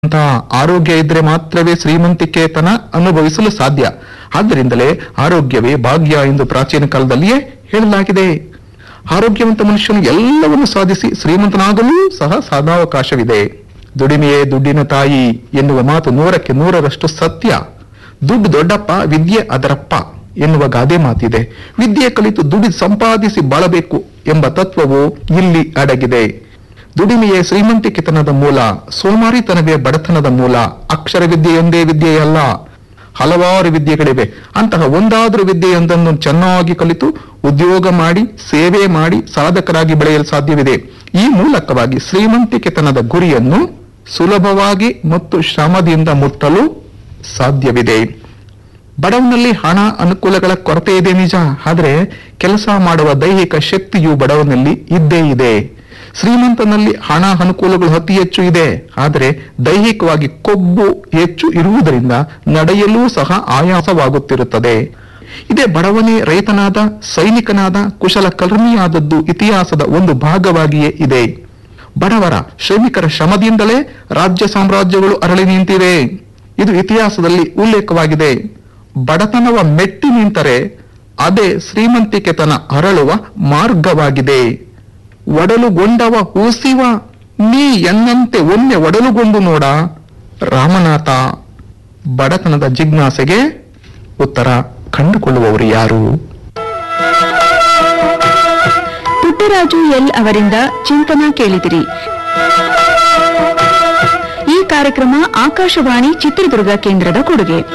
ಅಂತ ಆರೋಗ್ಯ ಇದ್ರೆ ಮಾತ್ರವೇ ಶ್ರೀಮಂತಿಕೆತನ ಅನುಭವಿಸಲು ಸಾಧ್ಯ. ಆದ್ದರಿಂದಲೇ ಆರೋಗ್ಯವೇ ಭಾಗ್ಯ ಎಂದು ಪ್ರಾಚೀನ ಕಾಲದಲ್ಲಿಯೇ ಹೇಳಲಾಗಿದೆ. ಆರೋಗ್ಯವಂತ ಮನುಷ್ಯನು ಎಲ್ಲವನ್ನು ಸಾಧಿಸಿ ಶ್ರೀಮಂತನಾಗಲೂ ಸಹ ಸಾಧಾವಕಾಶವಿದೆ. ದುಡಿಮೆಯೇ ದುಡ್ಡಿನ ತಾಯಿ ಎನ್ನುವ ಮಾತು 100% ಸತ್ಯ. ದುಡ್ಡು ದೊಡ್ಡಪ್ಪ, ವಿದ್ಯೆ ಅದರಪ್ಪ ಎನ್ನುವ ಗಾದೆ ಮಾತಿದೆ. ವಿದ್ಯೆ ಕಲಿತು ದುಡಿದು ಸಂಪಾದಿಸಿ ಬಾಳಬೇಕು ಎಂಬ ತತ್ವವು ಇಲ್ಲಿ ಅಡಗಿದೆ. ದುಡಿಮೆಯೇ ಶ್ರೀಮಂತಿಕೆತನದ ಮೂಲ, ಸೋಮಾರಿತನವೇ ಬಡತನದ ಮೂಲ. ಅಕ್ಷರ ವಿದ್ಯೆಯೊಂದೇ ವಿದ್ಯೆಯಲ್ಲ, ಹಲವಾರು ವಿದ್ಯೆಗಳಿವೆ. ಅಂತಹ ಒಂದಾದರೂ ವಿದ್ಯೆಯೊಂದನ್ನು ಚೆನ್ನಾಗಿ ಕಲಿತು ಉದ್ಯೋಗ ಮಾಡಿ, ಸೇವೆ ಮಾಡಿ ಸಾಧಕರಾಗಿ ಬೆಳೆಯಲು ಸಾಧ್ಯವಿದೆ. ಈ ಮೂಲಕವಾಗಿ ಶ್ರೀಮಂತಿಕೆತನದ ಗುರಿಯನ್ನು ಸುಲಭವಾಗಿ ಮತ್ತು ಶ್ರಮದಿಂದ ಮುಟ್ಟಲು ಸಾಧ್ಯವಿದೆ. ಬಡವನಲ್ಲಿ ಹಣ ಅನುಕೂಲಗಳ ಕೊರತೆ ಇದೆ ನಿಜ, ಆದರೆ ಕೆಲಸ ಮಾಡುವ ದೈಹಿಕ ಶಕ್ತಿಯು ಬಡವನಲ್ಲಿ ಇದ್ದೇ ಇದೆ. ಶ್ರೀಮಂತನಲ್ಲಿ ಹಣ ಅನುಕೂಲಗಳು ಅತಿ ಹೆಚ್ಚು ಇದೆ, ಆದರೆ ದೈಹಿಕವಾಗಿ ಕೊಬ್ಬು ಹೆಚ್ಚು ಇರುವುದರಿಂದ ನಡೆಯಲೂ ಸಹ ಆಯಾಸವಾಗುತ್ತಿರುತ್ತದೆ. ಇದೇ ಬಡವನೇ ರೈತನಾದ, ಸೈನಿಕನಾದ, ಕುಶಲಕರ್ಮಿಯಾದದ್ದು ಇತಿಹಾಸದ ಒಂದು ಭಾಗವಾಗಿಯೇ ಇದೆ. ಬಡವರ ಶ್ರಮಿಕರ ಶ್ರಮದಿಂದಲೇ ರಾಜ್ಯ ಸಾಮ್ರಾಜ್ಯಗಳು ಅರಳಿ ನಿಂತಿವೆ. ಇದು ಇತಿಹಾಸದಲ್ಲಿ ಉಲ್ಲೇಖವಾಗಿದೆ. ಬಡತನವ ಮೆಟ್ಟಿ ನಿಂತರೆ ಅದೇ ಶ್ರೀಮಂತಿಕೆತನ ಅರಳುವ ಮಾರ್ಗವಾಗಿದೆ. ಒಡಲುಗೊಂಡವ ಹೂಸಿವ, ನೀ ಎನ್ನಂತೆ ಒಮ್ಮೆ ಒಡಲುಗೊಂಡು ನೋಡ. ರಾಮನಾಥ. ಬಡತನದ ಜಿಜ್ಞಾಸೆಗೆ ಉತ್ತರ ಕಂಡುಕೊಳ್ಳುವವರು ಯಾರು? ಪುಟ್ಟರಾಜು ಎಲ್ ಅವರಿಂದ ಚಿಂತನ ಕೇಳಿದಿರಿ. ಈ ಕಾರ್ಯಕ್ರಮ ಆಕಾಶವಾಣಿ ಚಿತ್ರದುರ್ಗ ಕೇಂದ್ರದ ಕೊಡುಗೆ.